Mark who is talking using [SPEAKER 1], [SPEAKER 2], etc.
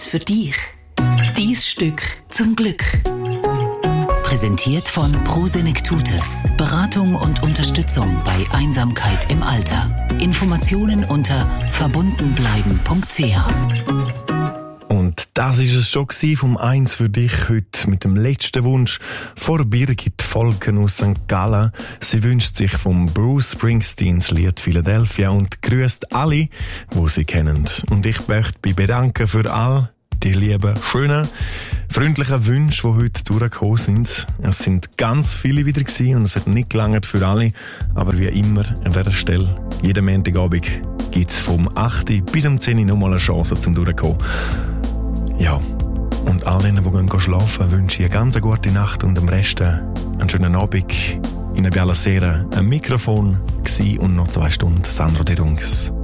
[SPEAKER 1] für dich. Dein Stück zum Glück. Präsentiert von Prosenektute. Beratung und Unterstützung bei Einsamkeit im Alter. Informationen unter verbundenbleiben.ch.
[SPEAKER 2] Und das ist es schon vom Eins für dich heute mit dem letzten Wunsch von Birgit Volken aus St. Gallen. Sie wünscht sich vom Bruce Springsteens Lied Philadelphia und grüßt alle, die sie kennen. Und ich möchte mich bedanken für all die lieben, schönen, freundlichen Wünsche, die heute durchgekommen sind. Es sind ganz viele wieder gewesen und es hat nicht gelangt für alle. Aber wie immer an dieser Stelle, jeden Montagabend gibt es vom 8. bis um 10 Uhr nochmal eine Chance zum Durchkommen. Ja, und all denen, die gehen schlafen, wünsche ich eine ganz gute Nacht und am Rest einen schönen Abend. Ihnen bei aller Serie ein Mikrofon gewesen und noch 2 Stunden Sandro de Rungs.